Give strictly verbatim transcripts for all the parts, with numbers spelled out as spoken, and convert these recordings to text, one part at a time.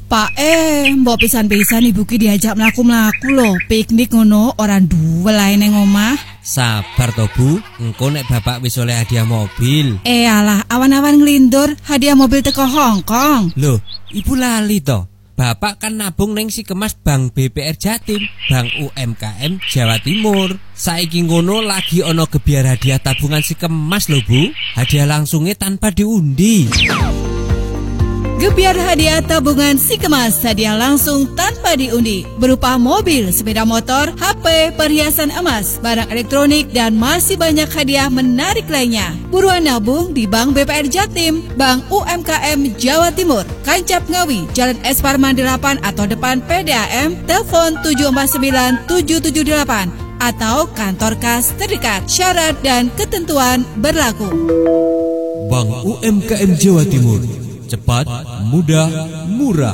Pak eh, mbok pisan-pisan ibu ki diajak mlaku-mlaku lho, piknik ngono orang duwe lae ning omah. Sabar to Bu, engko nek bapak wis oleh hadiah mobil. Eh alah, awan-awan nglindur hadiah mobil teko Hongkong. Loh, ibu lali to. Bapak kan nabung neng si kemas Bank B P R Jatim, Bank U M K M Jawa Timur. Saiki ngono lagi ono gebiar hadiah tabungan si kemas lho Bu. Hadiah langsungnya tanpa diundi. Gebiar hadiah tabungan si kemas, hadiah langsung tanpa diundi, berupa mobil, sepeda motor, H P, perhiasan emas, barang elektronik, dan masih banyak hadiah menarik lainnya. Buruan nabung di Bank B P R Jatim, Bank U M K M Jawa Timur, Kancap Ngawi, Jalan S Parman delapan atau depan P D A M, telepon tujuh empat sembilan tujuh tujuh delapan atau kantor kas terdekat. Syarat dan ketentuan berlaku. Bank U M K M Jawa Timur, cepat, mudah, murah.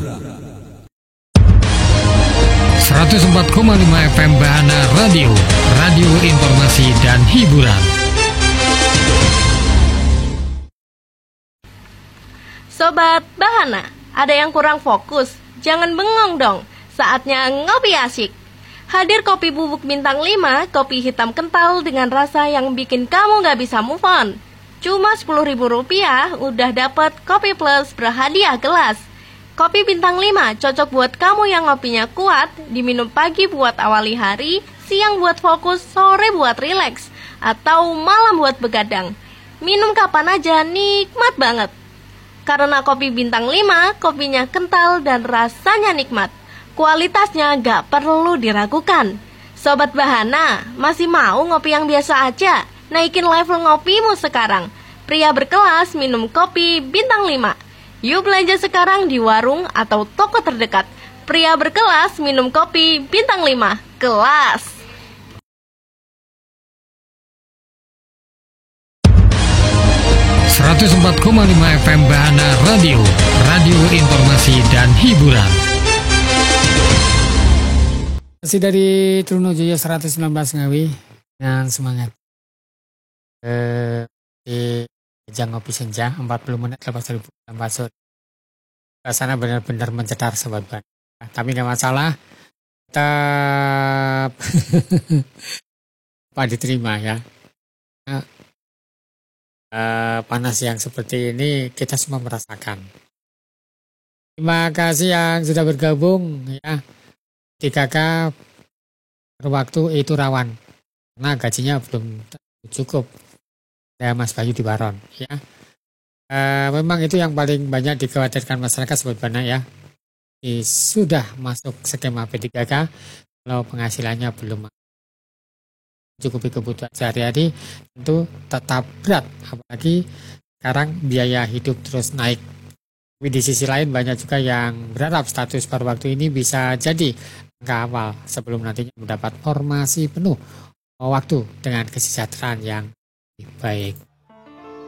seratus empat koma lima F M Bahana Radio, radio informasi dan hiburan. Sobat Bahana, ada yang kurang fokus? Jangan bengong dong, saatnya ngopi asyik. Hadir kopi bubuk bintang lima, kopi hitam kental dengan rasa yang bikin kamu gak bisa move on. Cuma sepuluh ribu rupiah udah dapat kopi plus berhadiah gelas. Kopi bintang lima cocok buat kamu yang ngopinya kuat, diminum pagi buat awali hari, siang buat fokus, sore buat rileks, atau malam buat begadang. Minum kapan aja nikmat banget. Karena kopi bintang lima, kopinya kental dan rasanya nikmat. Kualitasnya gak perlu diragukan. Sobat Bahana, masih mau ngopi yang biasa aja? Naikin level ngopimu sekarang. Pria berkelas minum kopi bintang lima. Yuk belanja sekarang di warung atau toko terdekat. Pria berkelas minum kopi bintang lima. Kelas. seratus empat koma lima F M Bahana Radio, radio informasi dan hiburan. Masih dari Trunojoyo seratus sembilan belas Ngawi dengan semangat. Eh, di Jang Ngopi Senja empat puluh menit lepas dari empat sore. Rasanya benar-benar mencedar Sobat Bahana. Nah, tapi gak masalah, tetap Pak diterima ya. Nah, eh, panas yang seperti ini kita semua merasakan. Terima kasih yang sudah bergabung ya. tiga K per waktu itu rawan karena gajinya belum cukup. Ya Mas Bayu di Baron ya. E, memang itu yang paling banyak dikhawatirkan masyarakat Sobat Bahana ya. E, sudah masuk skema P tiga K kalau penghasilannya belum cukupi kebutuhan sehari-hari tentu tetap berat, apalagi sekarang biaya hidup terus naik. Tapi di sisi lain banyak juga yang berharap status paruh waktu ini bisa jadi langkah awal sebelum nantinya mendapat formasi penuh waktu dengan kesejahteraan yang baik.